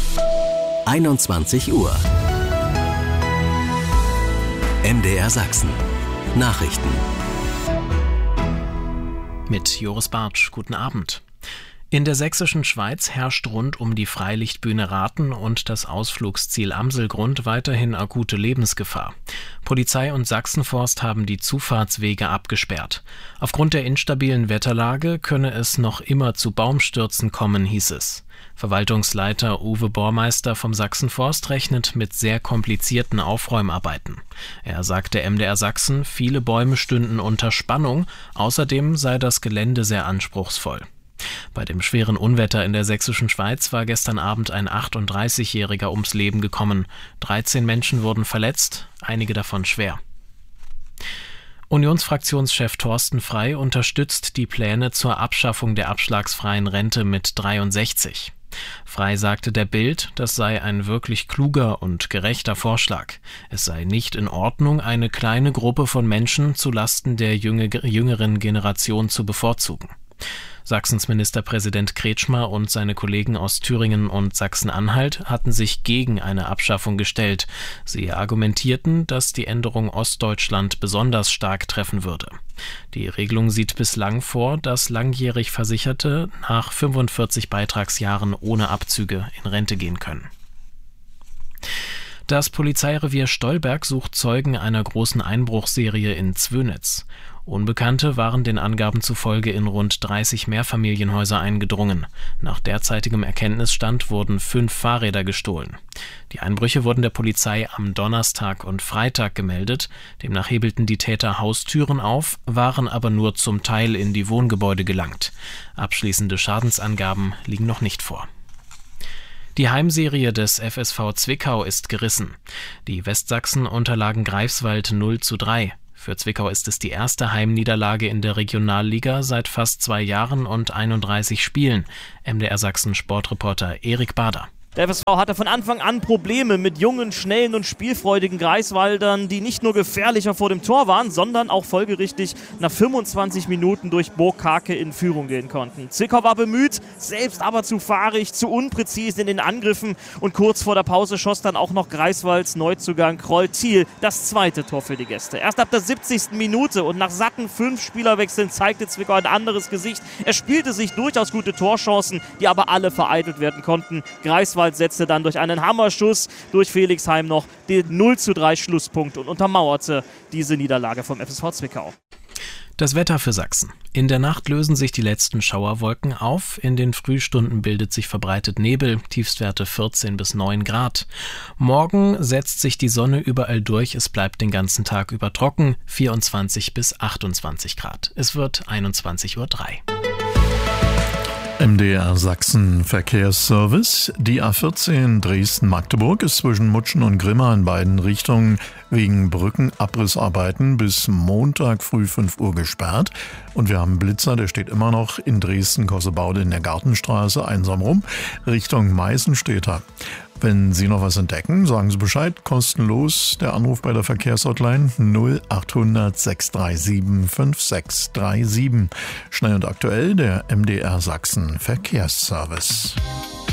21 Uhr. MDR Sachsen. Nachrichten. Mit Joris Bartsch, guten Abend. In der sächsischen Schweiz herrscht rund um die Freilichtbühne Rathen und das Ausflugsziel Amselgrund weiterhin akute Lebensgefahr. Polizei und Sachsenforst haben die Zufahrtswege abgesperrt. Aufgrund der instabilen Wetterlage könne es noch immer zu Baumstürzen kommen, hieß es. Verwaltungsleiter Uwe Bormeister vom Sachsenforst rechnet mit sehr komplizierten Aufräumarbeiten. Er sagte MDR Sachsen, viele Bäume stünden unter Spannung, außerdem sei das Gelände sehr anspruchsvoll. Bei dem schweren Unwetter in der sächsischen Schweiz war gestern Abend ein 38-Jähriger ums Leben gekommen. 13 Menschen wurden verletzt, einige davon schwer. Unionsfraktionschef Thorsten Frey unterstützt die Pläne zur Abschaffung der abschlagsfreien Rente mit 63. Frey sagte der Bild, das sei ein wirklich kluger und gerechter Vorschlag. Es sei nicht in Ordnung, eine kleine Gruppe von Menschen zulasten der jüngeren Generation zu bevorzugen. Sachsens Ministerpräsident Kretschmer und seine Kollegen aus Thüringen und Sachsen-Anhalt hatten sich gegen eine Abschaffung gestellt. Sie argumentierten, dass die Änderung Ostdeutschland besonders stark treffen würde. Die Regelung sieht bislang vor, dass langjährig Versicherte nach 45 Beitragsjahren ohne Abzüge in Rente gehen können. Das Polizeirevier Stolberg sucht Zeugen einer großen Einbruchsserie in Zwönitz. Unbekannte waren den Angaben zufolge in rund 30 Mehrfamilienhäuser eingedrungen. Nach derzeitigem Erkenntnisstand wurden 5 Fahrräder gestohlen. Die Einbrüche wurden der Polizei am Donnerstag und Freitag gemeldet. Demnach hebelten die Täter Haustüren auf, waren aber nur zum Teil in die Wohngebäude gelangt. Abschließende Schadensangaben liegen noch nicht vor. Die Heimserie des FSV Zwickau ist gerissen. Die Westsachsen unterlagen Greifswald 0:3. Für Zwickau ist es die erste Heimniederlage in der Regionalliga seit fast 2 Jahren und 31 Spielen. MDR Sachsen Sportreporter Erik Bader. Der FSV hatte von Anfang an Probleme mit jungen, schnellen und spielfreudigen Greifswaldern, die nicht nur gefährlicher vor dem Tor waren, sondern auch folgerichtig nach 25 Minuten durch Burg Karke in Führung gehen konnten. Zwickau war bemüht, selbst aber zu fahrig, zu unpräzise in den Angriffen und kurz vor der Pause schoss dann auch noch Greifswalds Neuzugang Kroll Thiel das zweite Tor für die Gäste. Erst ab der 70. Minute und nach satten 5 Spielerwechseln zeigte Zwickau ein anderes Gesicht. Er spielte sich durchaus gute Torchancen, die aber alle vereitelt werden konnten. Greifswald setzte dann durch einen Hammerschuss durch Felix Heim noch den 0:3 Schlusspunkt und untermauerte diese Niederlage vom FSV Zwickau. Das Wetter für Sachsen. In der Nacht lösen sich die letzten Schauerwolken auf. In den Frühstunden bildet sich verbreitet Nebel, Tiefstwerte 14 bis 9 Grad. Morgen setzt sich die Sonne überall durch. Es bleibt den ganzen Tag über trocken, 24 bis 28 Grad. Es wird 21:03 Uhr. MDR Sachsen Verkehrsservice. Die A14 Dresden-Magdeburg ist zwischen Mutschen und Grimma in beiden Richtungen wegen Brückenabrissarbeiten bis Montag früh 5 Uhr gesperrt. Und wir haben einen Blitzer, der steht immer noch in Dresden-Kossebaude in der Gartenstraße einsam rum, Richtung Meißenstädter. Wenn Sie noch was entdecken, sagen Sie Bescheid, kostenlos. Der Anruf bei der Verkehrshotline 0800 637 5637. Schnell und aktuell der MDR Sachsen Verkehrsservice.